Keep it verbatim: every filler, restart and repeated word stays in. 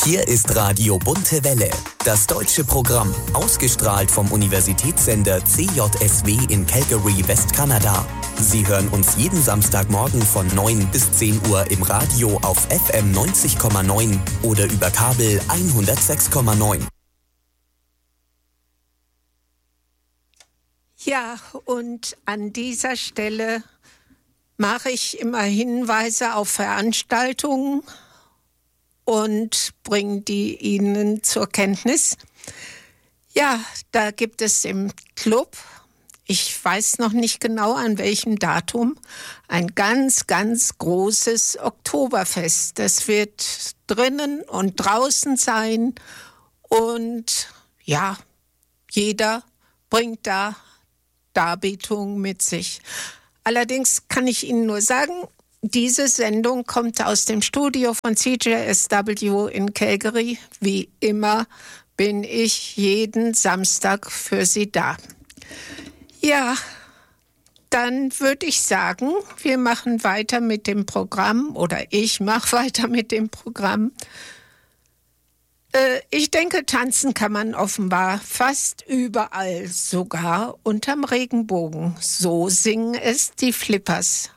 Hier ist Radio Bunte Welle, das deutsche Programm, ausgestrahlt vom Universitätssender C J S W in Calgary, Westkanada. Sie hören uns jeden Samstagmorgen von neun bis zehn Uhr im Radio auf F M neunzig Komma neun oder über Kabel hundertsechs Komma neun. Ja, und an dieser Stelle mache ich immer Hinweise auf Veranstaltungen und bringe die Ihnen zur Kenntnis. Ja, da gibt es im Club, ich weiß noch nicht genau an welchem Datum, ein ganz, ganz großes Oktoberfest. Das wird drinnen und draußen sein und ja, jeder bringt da Darbietung mit sich. Allerdings kann ich Ihnen nur sagen, diese Sendung kommt aus dem Studio von C J S W in Calgary. Wie immer bin ich jeden Samstag für Sie da. Ja, dann würde ich sagen, wir machen weiter mit dem Programm oder ich mache weiter mit dem Programm. Äh, ich denke, tanzen kann man offenbar fast überall, sogar unterm Regenbogen. So singen es die Flippers.